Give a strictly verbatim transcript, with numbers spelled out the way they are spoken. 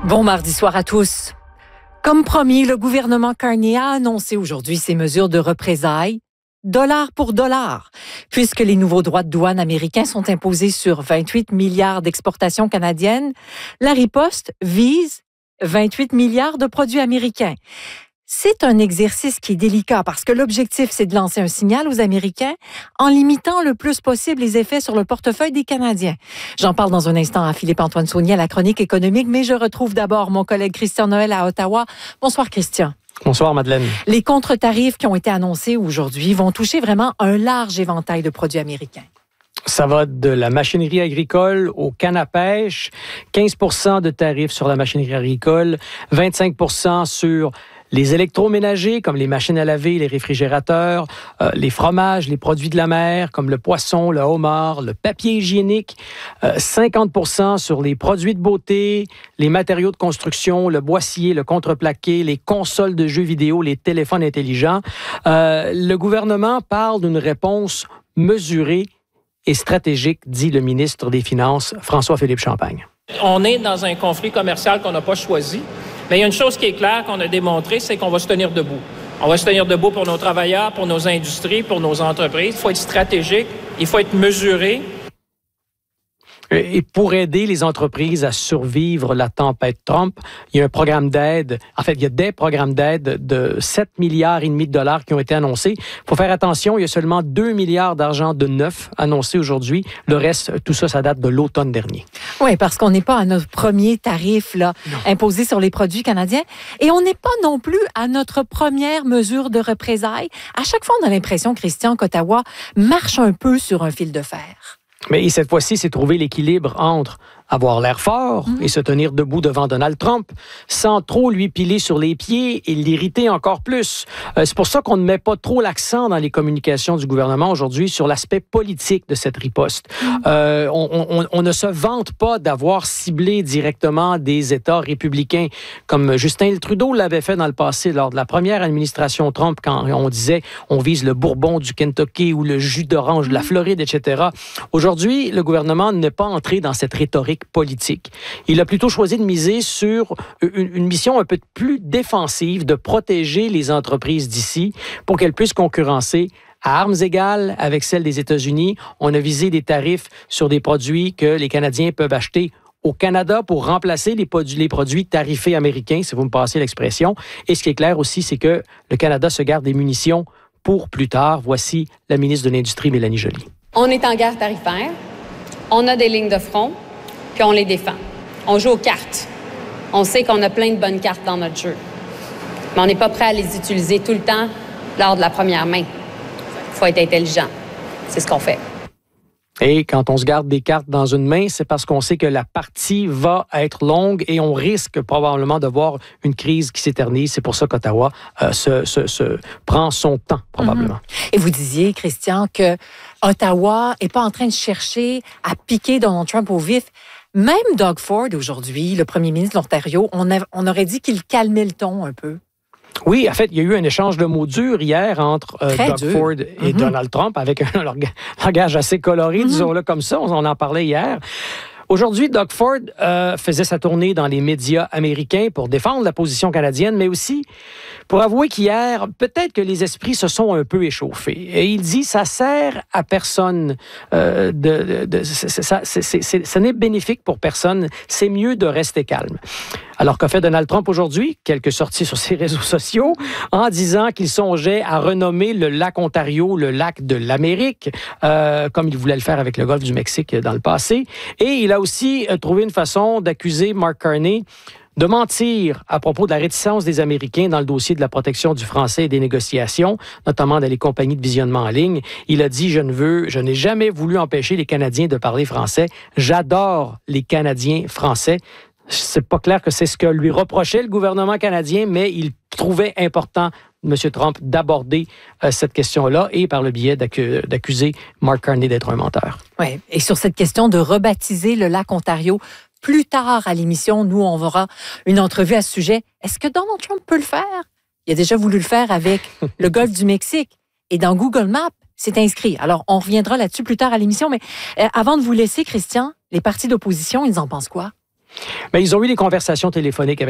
Bon mardi soir à tous. Comme promis, le gouvernement Carney a annoncé aujourd'hui ses mesures de représailles, dollar pour dollar, puisque les nouveaux droits de douane américains sont imposés sur vingt-huit milliards d'exportations canadiennes. La riposte vise vingt-huit milliards de produits américains. C'est un exercice qui est délicat parce que l'objectif, c'est de lancer un signal aux Américains en limitant le plus possible les effets sur le portefeuille des Canadiens. J'en parle dans un instant à Philippe-Antoine Saunier à la chronique économique, mais je retrouve d'abord mon collègue Christian Noël à Ottawa. Bonsoir Christian. Bonsoir Madeleine. Les contre-tarifs qui ont été annoncés aujourd'hui vont toucher vraiment un large éventail de produits américains. Ça va de la machinerie agricole au canne à pêche, quinze pour cent de tarifs sur la machinerie agricole, vingt-cinq pour cent sur les électroménagers, comme les machines à laver, les réfrigérateurs, euh, les fromages, les produits de la mer, comme le poisson, le homard, le papier hygiénique, euh, cinquante pour cent sur les produits de beauté, les matériaux de construction, le bois scié, le contreplaqué, les consoles de jeux vidéo, les téléphones intelligents. Euh, le gouvernement parle d'une réponse mesurée et stratégique, dit le ministre des Finances, François-Philippe Champagne. On est dans un conflit commercial qu'on n'a pas choisi. Mais il y a une chose qui est claire qu'on a démontré, c'est qu'on va se tenir debout. On va se tenir debout pour nos travailleurs, pour nos industries, pour nos entreprises. Il faut être stratégique, il faut être mesuré. Et pour aider les entreprises à survivre la tempête Trump, il y a un programme d'aide, en fait, il y a des programmes d'aide de sept milliards et demi de dollars qui ont été annoncés. Il faut faire attention, il y a seulement deux milliards d'argent de neuf annoncés aujourd'hui. Le reste, tout ça, ça date de l'automne dernier. Oui, parce qu'on n'est pas à notre premier tarif là, imposé sur les produits canadiens et on n'est pas non plus à notre première mesure de représailles. À chaque fois, on a l'impression, Christian, qu'Ottawa marche un peu sur un fil de fer. Mais cette fois-ci, c'est trouver l'équilibre entre avoir l'air fort mmh. et se tenir debout devant Donald Trump sans trop lui piler sur les pieds et l'irriter encore plus. Euh, c'est pour ça qu'on ne met pas trop l'accent dans les communications du gouvernement aujourd'hui sur l'aspect politique de cette riposte. Mmh. Euh, on, on, on ne se vante pas d'avoir ciblé directement des États républicains comme Justin Trudeau l'avait fait dans le passé lors de la première administration Trump quand on disait on vise le Bourbon du Kentucky ou le jus d'orange de la Floride, et cetera. Aujourd'hui, le gouvernement n'est pas entré dans cette rhétorique politique. Il a plutôt choisi de miser sur une, une mission un peu plus défensive, de protéger les entreprises d'ici pour qu'elles puissent concurrencer à armes égales avec celles des États-Unis. On a visé des tarifs sur des produits que les Canadiens peuvent acheter au Canada pour remplacer les produits, les produits tarifés américains, si vous me passez l'expression. Et ce qui est clair aussi, c'est que le Canada se garde des munitions pour plus tard. Voici la ministre de l'Industrie, Mélanie Joly. On est en guerre tarifaire, on a des lignes de front, puis on les défend. On joue aux cartes. On sait qu'on a plein de bonnes cartes dans notre jeu. Mais on n'est pas prêt à les utiliser tout le temps lors de la première main. Il faut être intelligent. C'est ce qu'on fait. Et quand on se garde des cartes dans une main, c'est parce qu'on sait que la partie va être longue et on risque probablement de voir une crise qui s'éternise. C'est pour ça qu'Ottawa euh, se, se, se prend son temps, probablement. Mm-hmm. Et vous disiez, Christian, que Ottawa n'est pas en train de chercher à piquer Donald Trump au vif. Même Doug Ford, aujourd'hui, le premier ministre de l'Ontario, on, a, on aurait dit qu'il calmait le ton un peu. Oui, en fait, il y a eu un échange de mots durs hier entre euh, Doug dur. Ford et mm-hmm. Donald Trump avec un langage assez coloré, mm-hmm. disons-le comme ça. On en parlait hier. Aujourd'hui, Doug Ford euh, faisait sa tournée dans les médias américains pour défendre la position canadienne, mais aussi pour avouer qu'hier, peut-être que les esprits se sont un peu échauffés. Et il dit, ça sert à personne, euh, de, de, de, c'est, ça, c'est, c'est, c'est, ce n'est bénéfique pour personne, c'est mieux de rester calme. Alors qu'a fait Donald Trump aujourd'hui? Quelques sorties sur ses réseaux sociaux en disant qu'il songeait à renommer le lac Ontario le lac de l'Amérique, euh, comme il voulait le faire avec le golfe du Mexique dans le passé. Et il a aussi euh, trouvé une façon d'accuser Mark Carney de mentir à propos de la réticence des Américains dans le dossier de la protection du français et des négociations, notamment dans les compagnies de visionnement en ligne. Il a dit, je ne veux, je n'ai jamais voulu empêcher les Canadiens de parler français. J'adore les Canadiens français. C'est pas clair que c'est ce que lui reprochait le gouvernement canadien, mais il trouvait important, M. Trump, d'aborder euh, cette question-là et par le biais d'accu- d'accuser Mark Carney d'être un menteur. Oui, et sur cette question de rebaptiser le lac Ontario, plus tard à l'émission, nous, on aura une entrevue à ce sujet. Est-ce que Donald Trump peut le faire? Il a déjà voulu le faire avec le golfe du Mexique. Et dans Google Maps, c'est inscrit. Alors, on reviendra là-dessus plus tard à l'émission. Mais euh, avant de vous laisser, Christian, les partis d'opposition, ils en pensent quoi? Bien, ils ont eu des conversations téléphoniques avec